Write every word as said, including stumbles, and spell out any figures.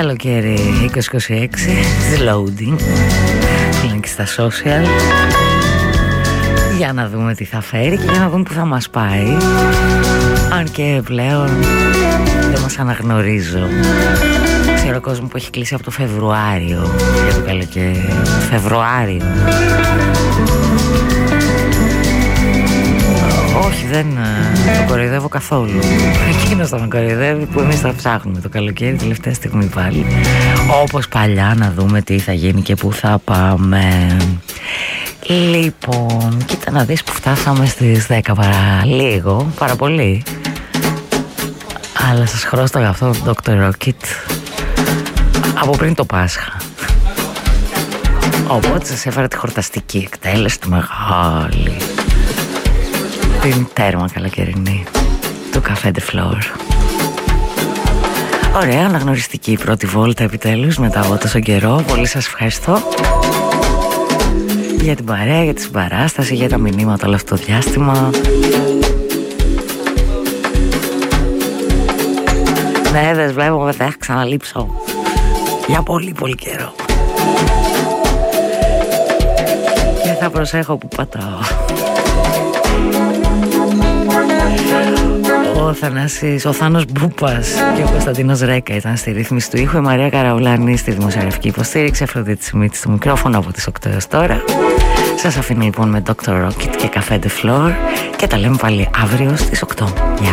Καλοκαίρι είκοσι είκοσι έξι, loading, είναι και στα social, για να δούμε τι θα φέρει και για να δούμε που θα μας πάει. Αν και πλέον δεν μας αναγνωρίζω. Ξέρω κόσμο που έχει κλείσει από το Φεβρουάριο για το καλοκαίρι. Φεβρουάριο. Όχι, δεν το κοροϊδεύω καθόλου. Εκείνος θα με κοροϊδεύει που εμείς θα ψάχνουμε το καλοκαίρι τελευταία στιγμή πάλι. Όπως παλιά, να δούμε τι θα γίνει και πού θα πάμε. Λοιπόν, κοίτα να δεις που φτάσαμε στις δέκα παρά λίγο, πάρα πολύ. Αλλά σας χρώσταγα αυτό το ντόκτορ Rocket από πριν το Πάσχα. Οπότε σας έφερα τη χορταστική εκτέλεση, τη μεγάλη, την τέρμα καλοκαιρινή του Café de Flore. Ωραία, αναγνωριστική πρώτη βόλτα επιτέλους μετά από τόσο καιρό. Πολύ σας ευχαριστώ για την παρέα, για τη συμπαράσταση, για τα μηνύματα όλο αυτό το διάστημα. Ναι, δεν βλέπω, δεν θα ξαναλείψω για πολύ πολύ καιρό. Και θα προσέχω που πατάω. Ο Θανάσης, ο Θάνος Μπούπας και ο Κωνσταντίνος Ρέκα ήταν στη ρύθμιση του ήχου. Η Μαρία Καραουλάνη στη δημοσιογραφική υποστήριξη. Αφροδίτη Σιμίτη στο μικρόφωνο από τις οκτώ έως τώρα. Σας αφήνω λοιπόν με ντόκτορ Rocket και Café de Flore και τα λέμε πάλι αύριο στις οκτώ. Γεια.